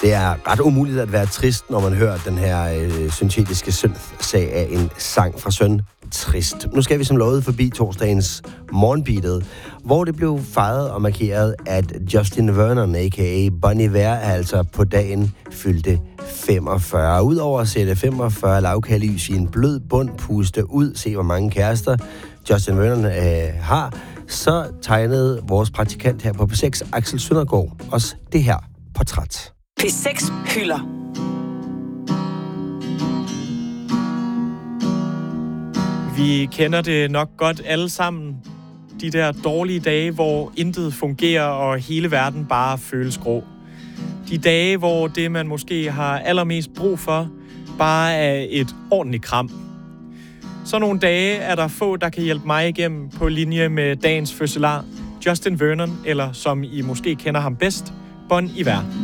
Det er ret umuligt at være trist, når man hører den her syntetiske synth-sag af en sang fra Søn. Trist. Nu skal vi som lovet forbi torsdagens Morgenbeatet, hvor det blev fejret og markeret, at Justin Vernon, a.k.a. Bon Iver, altså på dagen fyldte 45. Udover at sætte 45 lavkalys i en blød bund, puste ud, se hvor mange kærester Justin Vernon har, så tegnede vores praktikant her på P6, Axel Søndergaard, os det her portræt. P6 hylder. Vi kender det nok godt alle sammen. De der dårlige dage, hvor intet fungerer, og hele verden bare føles grå. De dage, hvor det, man måske har allermest brug for, bare er et ordentligt kram. Så nogle dage er der få, der kan hjælpe mig igennem på linje med dagens fødselar, Justin Vernon, eller som I måske kender ham bedst, Bon Iver.